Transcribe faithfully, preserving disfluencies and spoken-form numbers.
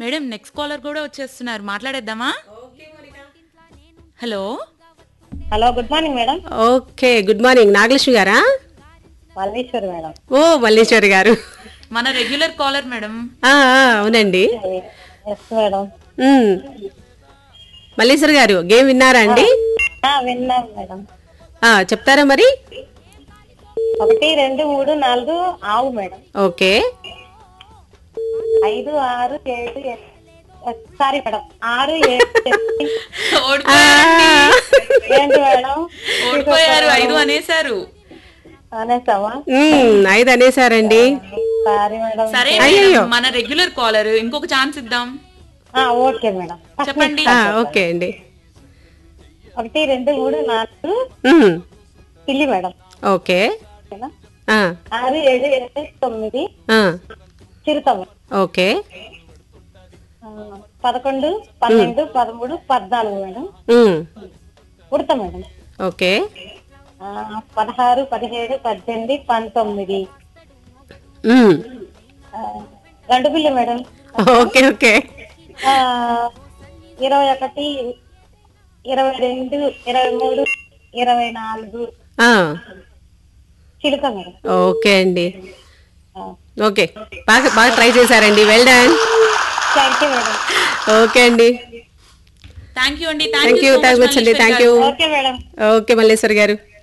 Madam next caller కూడా వచ్చేస్తున్నారు, మాట్లాడేద్దామా? Hello hello, good morning madam. Okay, good morning. Nagalakshmi గారా? Malleswari madam. ఓ మల్లేశ్వరి గారు, మన రెగ్యులర్ కాలర్ మేడం. ఆ, ఆ, అవునండి. Yes madam. ఉమ్. మల్లేశ్వరి గారు, గేమ్ విన్నారా అండి? ఆ, విన్నాం మేడం. ఆ, చెప్తారా మరి? ఒకటి రెండు మూడు నాలుగు ఆవు మేడం. ఓకే. ఐదు ఆరు ఏడు ఎనిమిది సారీ మేడం ఆరు ఏడు ఎనిమిది. ఓడిపోయారండి. ఏంటి మేడం? ఓడిపోయారు, ఐదు అనేసారు. అనేసావా? ఉమ్, ఐదు అనేసారండి. Sorry madam. సరే అయ్యయ్యో. మేడం, మన రెగ్యులర్ కాలర్, ఇంకొక ఛాన్స్ ఇద్దాం. ఆ, ఓకే మేడం. చెప్పండి. ఆ, ఓకే అండి. ఒకటి రెండు మూడు నాలుగు ఉమ్, పిల్లి మేడం. ఓకే. ఓకేనా? ఆ, ఆరు ఏడు ఎనిమిది తొమ్మిది ఆ, చిరుత మేడం. ఓకే. ఆ, పదకొండు పన్నెండు పదమూడు పద్నాలుగు మేడం. ఉమ్, ఉడత మేడం. ఓకే. ఆ, పదహారు పదిహేడు పద్దెనిమిది పంతొమ్మిది ఉమ్, ఆ, రెండు పిల్లి మేడం. Okay okay. ఆ, ఇరవై ఒకటి ఇరవై రెండు ఇరవై మూడు ఇరవై నాలుగు ఆ, చిలుక మేడం. ఓకే అండి. ఆ, ఓకే, బాగా బాగా ట్రై చేశారండి, well done. Thank you madam. Okay అండి, థ్యాంక్ యూ అండి. థ్యాంక్ యూ థ్యాంక్ యూ అండి, thank you. Okay madam. Okay Malleswari గారు.